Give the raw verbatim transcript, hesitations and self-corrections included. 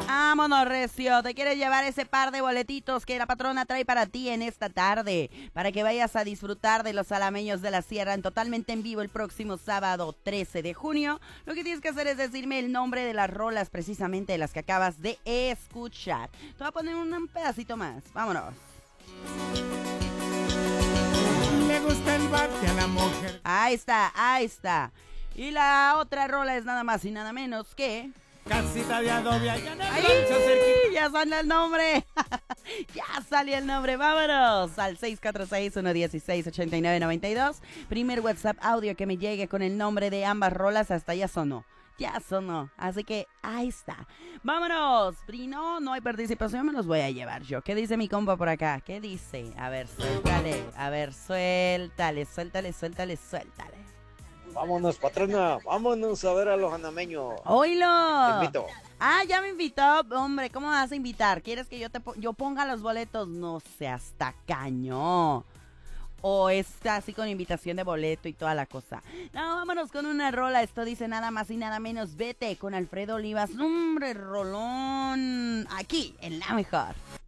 Vámonos, Recio. Te quieres llevar ese par de boletitos que la patrona trae para ti en esta tarde, para que vayas a disfrutar de los alameños de la sierra en totalmente en vivo el próximo sábado trece de junio. Lo que tienes que hacer es decirme el nombre de las rolas precisamente de las que acabas de escuchar. Te voy a poner un pedacito más. Vámonos. Le gusta el bate a la mujer. Ahí está, ahí está. Y la otra rola es nada más y nada menos que... Casita de adobe allá en el ¡Ay! rancho cerquita. Ya salió el nombre. Ya salió el nombre. Vámonos al seis cuatro seis, uno uno seis, ocho nueve nueve dos. Primer WhatsApp audio que me llegue con el nombre de ambas rolas. Hasta ya sonó. Ya sonó. Así que ahí está. Vámonos. Si no, no hay participación, me los voy a llevar yo. ¿Qué dice mi compa por acá? ¿Qué dice? A ver, suéltale. A ver, suéltale, suéltale, suéltale, suéltale. Vámonos, patrona, vámonos a ver a los anameños. ¡Oílo! Te invito. Ah, ya me invitó. Hombre, ¿cómo me vas a invitar? ¿Quieres que yo te po- yo ponga los boletos? No seas tacaño. O está así con invitación de boleto y toda la cosa. No, vámonos con una rola. Esto dice nada más y nada menos. Vete con Alfredo Olivas. Hombre, rolón. Aquí, en la mejor.